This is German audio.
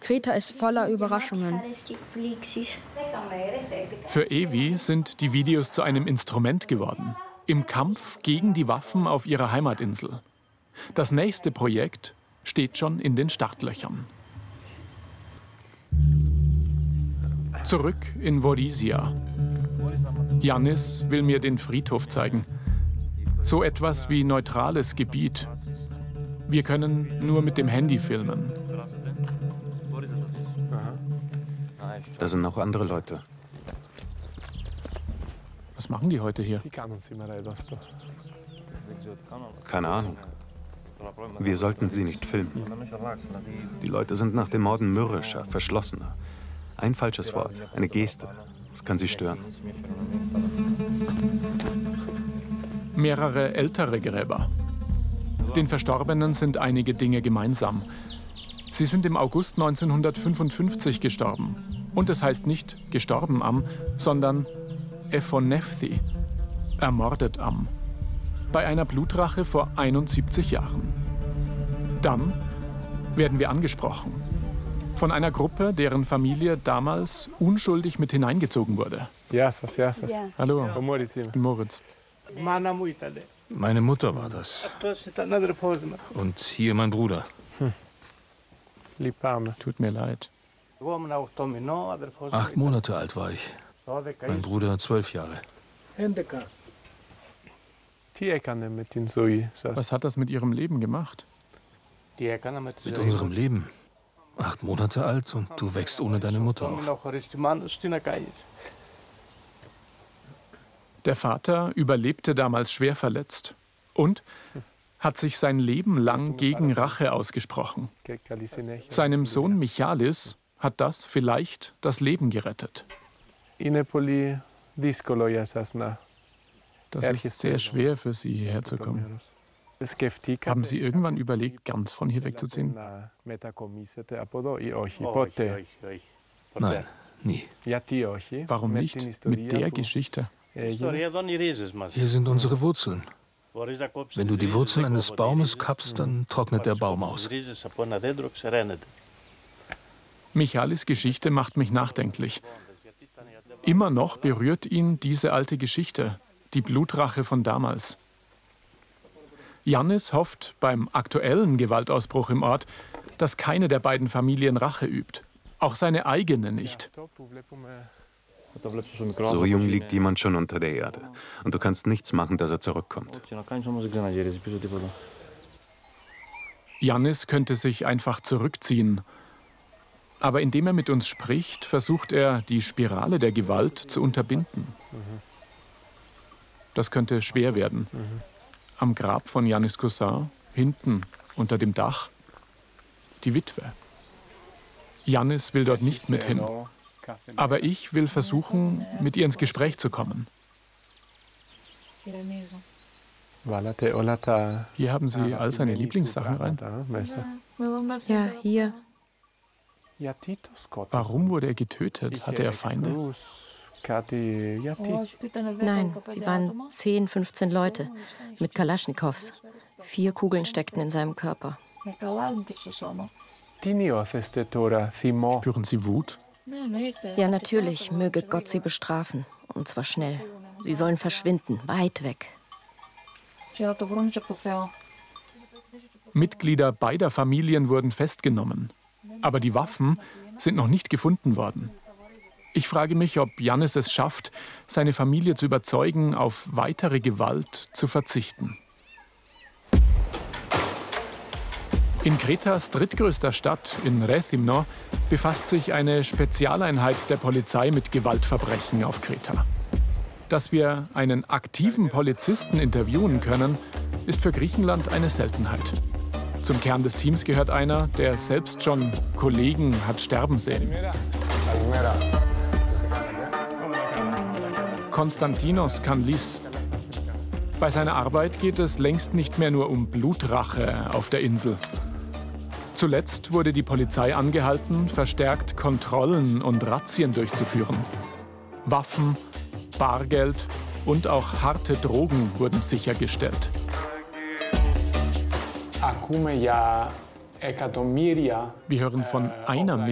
Kreta ist voller Überraschungen. Für Evi sind die Videos zu einem Instrument geworden. Im Kampf gegen die Waffen auf ihrer Heimatinsel. Das nächste Projekt steht schon in den Startlöchern. Zurück in Vorizia. Yannis will mir den Friedhof zeigen. So etwas wie neutrales Gebiet. Wir können nur mit dem Handy filmen. Da sind noch andere Leute. Was machen die heute hier? Keine Ahnung. Wir sollten sie nicht filmen. Die Leute sind nach den Morden mürrischer, verschlossener. Ein falsches Wort, eine Geste. Das kann sie stören. Mehrere ältere Gräber. Den Verstorbenen sind einige Dinge gemeinsam. Sie sind im August 1955 gestorben. Und es heißt nicht gestorben am, sondern Ephonefthi, ermordet am. Bei einer Blutrache vor 71 Jahren. Dann werden wir angesprochen. Von einer Gruppe, deren Familie damals unschuldig mit hineingezogen wurde. Yassas. Hallo, Moritz. Meine Mutter war das. Und hier mein Bruder. Tut mir leid. 8 Monate alt war ich. Mein Bruder 12 Jahre. Was hat das mit Ihrem Leben gemacht? Mit unserem Leben. 8 Monate alt und du wächst ohne deine Mutter auf. Der Vater überlebte damals schwer verletzt und hat sich sein Leben lang gegen Rache ausgesprochen. Seinem Sohn Michalis hat das vielleicht das Leben gerettet. Das ist sehr schwer für Sie, hierher zu kommen. Haben Sie irgendwann überlegt, ganz von hier wegzuziehen? Nein, nie. Warum nicht? Mit der Geschichte. Hier sind unsere Wurzeln. Wenn du die Wurzeln eines Baumes kappst, dann trocknet der Baum aus. Michalis Geschichte macht mich nachdenklich. Immer noch berührt ihn diese alte Geschichte, die Blutrache von damals. Yannis hofft beim aktuellen Gewaltausbruch im Ort, dass keine der beiden Familien Rache übt. Auch seine eigene nicht. So jung liegt jemand schon unter der Erde. Und du kannst nichts machen, dass er zurückkommt. Yannis könnte sich einfach zurückziehen. Aber indem er mit uns spricht, versucht er, die Spirale der Gewalt zu unterbinden. Das könnte schwer werden. Am Grab von Yannis Cousin, hinten unter dem Dach, die Witwe. Yannis will dort nicht mit hin. Aber ich will versuchen, mit ihr ins Gespräch zu kommen. Hier haben Sie all seine Lieblingssachen rein. Ja, hier. Warum wurde er getötet? Hatte er Feinde? Nein, sie waren 10, 15 Leute mit Kalaschnikows. 4 Kugeln steckten in seinem Körper. Spüren Sie Wut? Ja, natürlich, möge Gott sie bestrafen. Und zwar schnell. Sie sollen verschwinden, weit weg. Mitglieder beider Familien wurden festgenommen. Aber die Waffen sind noch nicht gefunden worden. Ich frage mich, ob Yannis es schafft, seine Familie zu überzeugen, auf weitere Gewalt zu verzichten. In Kretas drittgrößter Stadt, in Rethymno, befasst sich eine Spezialeinheit der Polizei mit Gewaltverbrechen auf Kreta. Dass wir einen aktiven Polizisten interviewen können, ist für Griechenland eine Seltenheit. Zum Kern des Teams gehört einer, der selbst schon Kollegen hat sterben sehen. Konstantinos Kanlis. Bei seiner Arbeit geht es längst nicht mehr nur um Blutrache auf der Insel. Zuletzt wurde die Polizei angehalten, verstärkt Kontrollen und Razzien durchzuführen. Waffen, Bargeld und auch harte Drogen wurden sichergestellt. Wir hören von einer